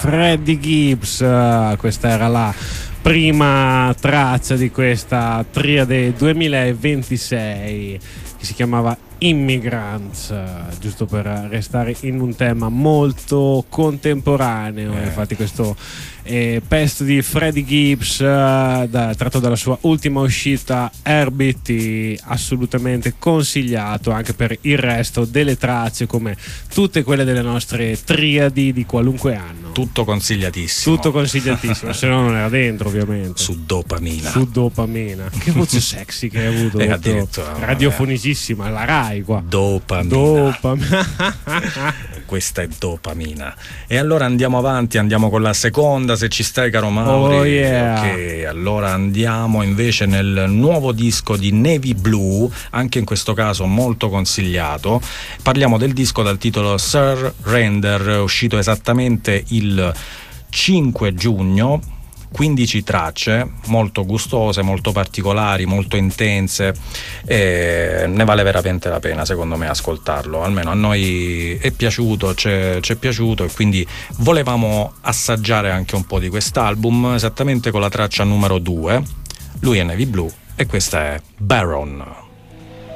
Freddie Gibbs. Questa era la prima traccia di questa triade 2026 che si chiamava Immigrants, giusto per restare in un tema molto contemporaneo. Infatti questo pezzo di Freddie Gibbs tratto dalla sua ultima uscita RBT, assolutamente consigliato anche per il resto delle tracce, come tutte quelle delle nostre triadi di qualunque anno. Tutto consigliatissimo, se no non era dentro, ovviamente. Su dopamina. Che voce sexy che hai avuto, radiofonicissima, la Rai qua. Dopamina. Questa è dopamina. E allora andiamo avanti, andiamo con la seconda, se ci stai, caro Mauri. Oh yeah. Ok, allora andiamo invece nel nuovo disco di Navy Blue, anche in questo caso molto consigliato. Parliamo del disco dal titolo Surrender, uscito esattamente il 5 giugno. 15 tracce molto gustose, molto particolari, molto intense, e ne vale veramente la pena, secondo me, ascoltarlo. Almeno a noi è piaciuto, ci è piaciuto, e quindi volevamo assaggiare anche un po' di quest'album, esattamente con la traccia numero 2. Lui è Navy Blue e questa è Baron.